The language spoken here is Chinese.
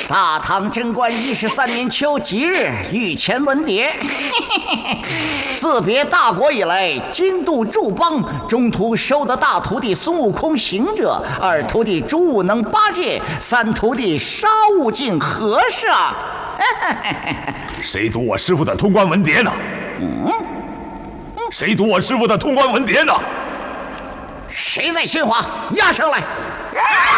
大唐贞观13年秋吉日，御前文牒。自别大国以来，京都诸邦中途收的大徒弟孙悟空行者，二徒弟朱武能八戒，三徒弟沙悟净和尚。 谁读我师傅的通关文牒呢？谁读我师傅的通关文牒呢？ 谁在喧哗？押上来！